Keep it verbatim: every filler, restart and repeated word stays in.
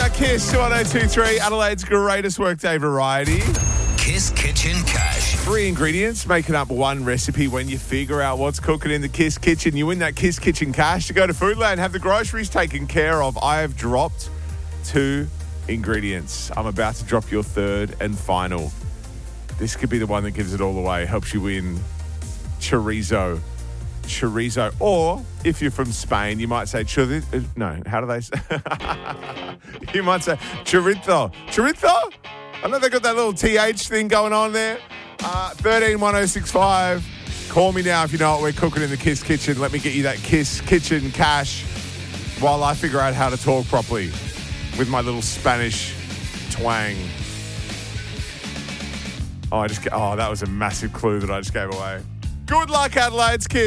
are Kiss one oh two three, Adelaide's greatest workday variety. Kiss Kitchen Cash. Three ingredients making up one recipe. When you figure out what's cooking in the Kiss Kitchen, you win that Kiss Kitchen Cash to go to Foodland, have the groceries taken care of. I have dropped two ingredients. I'm about to drop your third and final. This could be the one that gives it all away, helps you win chorizo. Chorizo. Or, if you're from Spain, you might say chorizo. No, how do they say? You might say chorizo. Chorizo? I know they got that little T H thing going on there. Uh, thirteen one oh six five. Call me now if you know what we're cooking in the Kiss Kitchen. Let me get you that Kiss Kitchen Cash while I figure out how to talk properly with my little Spanish twang. Oh, I just oh, that was a massive clue that I just gave away. Good luck, Adelaide's Kiss.